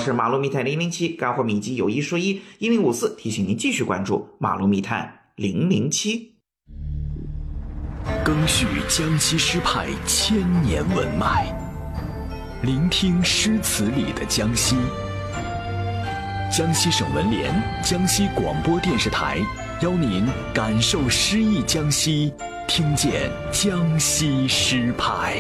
是马路密探007，干货秘籍有一说一，1054提醒您继续关注马路密探007。 更续江西诗派千年文脉，聆听诗词里的江西。江西省文联、江西广播电视台邀您感受诗意江西，听见江西诗派。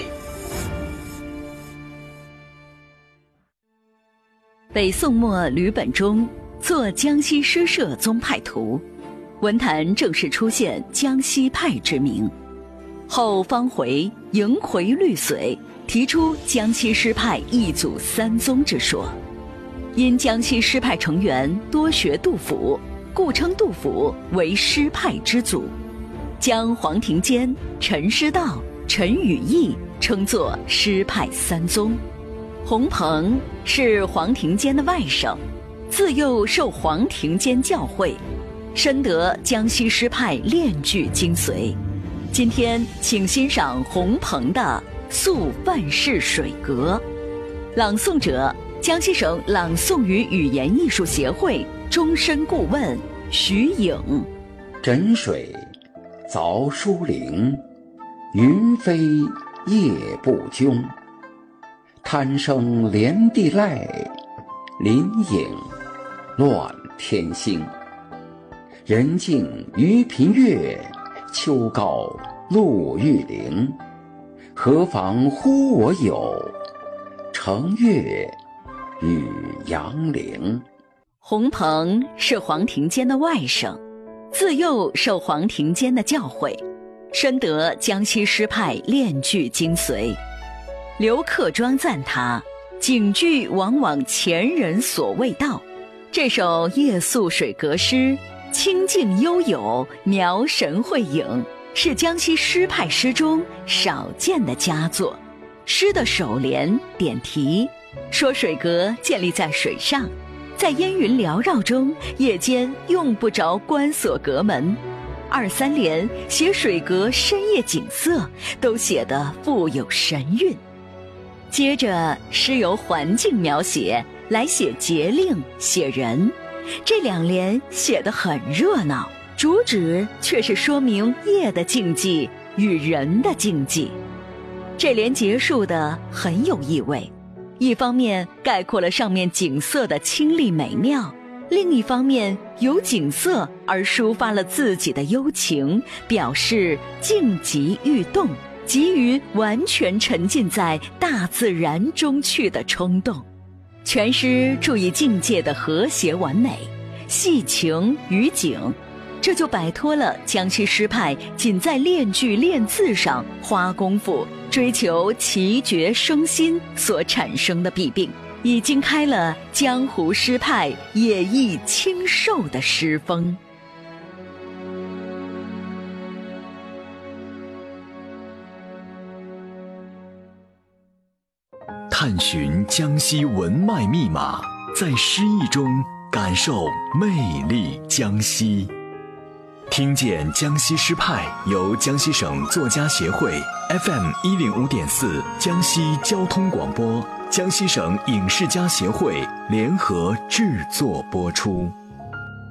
北宋末吕本中作《江西诗社宗派图》，文坛正式出现江西派之名。后方回、迎回绿水提出江西诗派一祖三宗之说。因江西诗派成员多学杜甫，故称杜甫为诗派之祖，将黄庭坚、陈师道、陈与义称作诗派三宗。洪鹏是黄庭坚的外甥，自幼受黄庭坚教诲，深得江西诗派炼句精髓。今天请欣赏洪鹏的《宿范氏水阁》，朗诵者江西省朗诵与语言艺术协会终身顾问徐颖。 枕水凿疏陵，云飞夜不迥。贪生连地赖，林影乱天星。人静于平月，秋高露玉陵。何妨乎我有，乘月与杨陵。 洪鹏是黄庭坚的外甥，自幼受黄庭坚的教诲，深得江西诗派炼句精髓。刘克庄赞他警句往往前人所未到。这首夜宿水阁诗清静悠有，描神绘影，是江西诗派诗中少见的佳作。诗的首联点题说水阁建立在水上，在烟云缭绕中，夜间用不着关锁阁门。二三联写水阁深夜景色，都写得富有神韵。接着诗由环境描写来写节令写人，这两联写得很热闹，主旨却是说明夜的静寂与人的静寂。这联结束的很有意味，一方面概括了上面景色的清丽美妙，另一方面由景色而抒发了自己的幽情，表示静极欲动，急于完全沉浸在大自然中去的冲动。全诗注意境界的和谐完美，细情于景，这就摆脱了江西诗派仅在练句练字上花功夫，追求奇绝生新所产生的弊病，已经开了江湖诗派野逸清瘦的诗风。 探寻江西文脉密码，在诗意中感受魅力江西。听见江西诗派由江西省作家协会 FM105.4 江西交通广播、江西省影视家协会联合制作播出。